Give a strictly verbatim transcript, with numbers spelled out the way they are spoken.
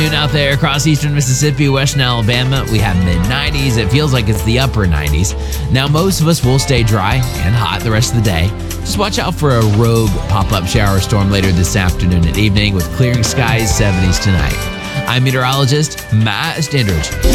afternoon out there across eastern Mississippi, western Alabama. We have mid nineties. It feels like it's the upper nineties. Now, most of us will stay dry and hot the rest of the day. Just watch out for a rogue pop-up shower storm later this afternoon and evening with clearing skies, seventies tonight. I'm meteorologist Matt Standridge.